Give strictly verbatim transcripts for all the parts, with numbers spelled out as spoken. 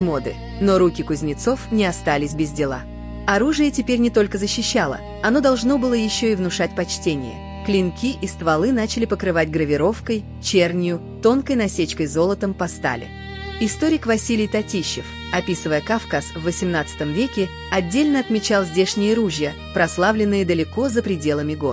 моды, но руки кузнецов не остались без дела. Оружие теперь не только защищало, оно должно было еще и внушать почтение. Клинки и стволы начали покрывать гравировкой, чернью, тонкой насечкой золотом по стали. Историк Василий Татищев, описывая Кавказ в восемнадцатом веке, отдельно отмечал здешние ружья, прославленные далеко за пределами гор.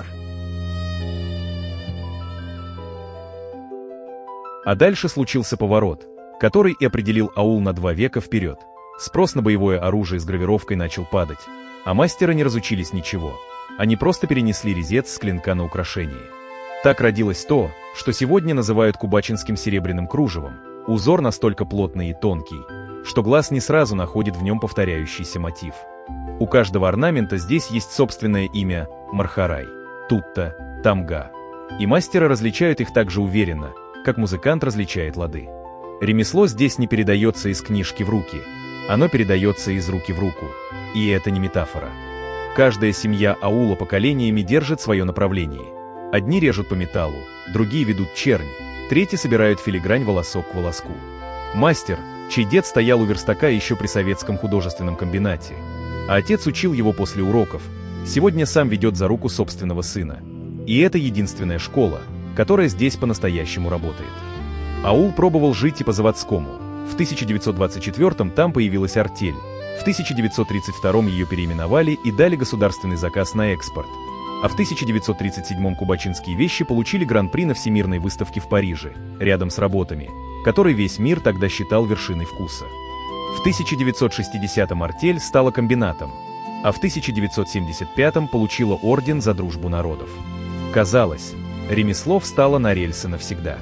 А дальше случился поворот, который и определил аул на два века вперед. Спрос на боевое оружие с гравировкой начал падать, а мастеры не разучились ничего. Они просто перенесли резец с клинка на украшение. Так родилось то, что сегодня называют кубачинским серебряным кружевом. Узор настолько плотный и тонкий, что глаз не сразу находит в нем повторяющийся мотив. У каждого орнамента здесь есть собственное имя – Мархарай, Тутта, Тамга. И мастеры различают их так же уверенно, как музыкант различает лады. Ремесло здесь не передается из книжки в руки, оно передается из руки в руку. И это не метафора. Каждая семья аула поколениями держит свое направление. Одни режут по металлу, другие ведут чернь, третьи собирают филигрань волосок к волоску. Мастер, чей дед стоял у верстака еще при советском художественном комбинате, а отец учил его после уроков, сегодня сам ведет за руку собственного сына. И это единственная школа, которая здесь по-настоящему работает. Аул пробовал жить и по-заводскому. В тысяча девятьсот двадцать четвёртом там появилась артель. В тысяча девятьсот тридцать втором ее переименовали и дали государственный заказ на экспорт. А в тысяча девятьсот тридцать седьмом кубачинские вещи получили гран-при на Всемирной выставке в Париже, рядом с работами, которые весь мир тогда считал вершиной вкуса. В тысяча девятьсот шестидесятом артель стала комбинатом, а в тысяча девятьсот семьдесят пятом получила орден за дружбу народов. Казалось, ремесло встало на рельсы навсегда.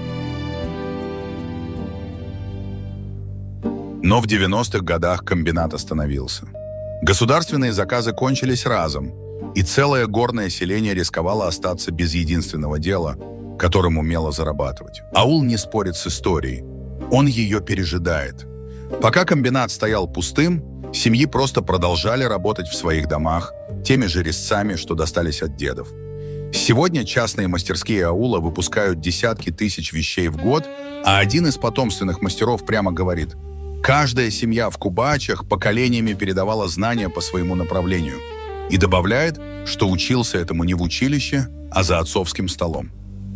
Но в девяностых годах комбинат остановился. Государственные заказы кончились разом, и целое горное селение рисковало остаться без единственного дела, которым умело зарабатывать. Аул не спорит с историей, он ее пережидает. Пока комбинат стоял пустым, семьи просто продолжали работать в своих домах теми же резцами, что достались от дедов. Сегодня частные мастерские аула выпускают десятки тысяч вещей в год, а один из потомственных мастеров прямо говорит: каждая семья в Кубачах поколениями передавала знания по своему направлению. И добавляет, что учился этому не в училище, а за отцовским столом.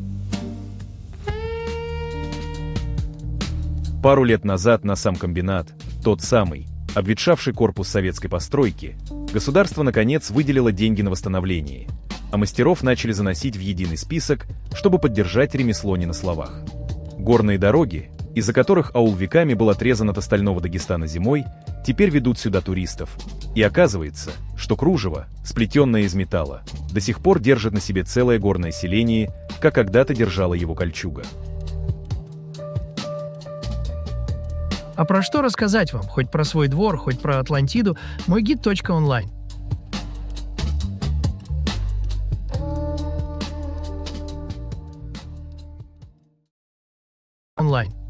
Пару лет назад на сам комбинат, тот самый, обветшавший корпус советской постройки, государство наконец выделило деньги на восстановление, а мастеров начали заносить в единый список, чтобы поддержать ремесло не на словах. Горные дороги, из-за которых аул веками был отрезан от остального Дагестана зимой, теперь ведут сюда туристов. И оказывается, что кружево, сплетенное из металла, до сих пор держит на себе целое горное селение, как когда-то держала его кольчуга. А про что рассказать вам? Хоть про свой двор, хоть про Атлантиду. Мой гид точка онлайн. Онлайн.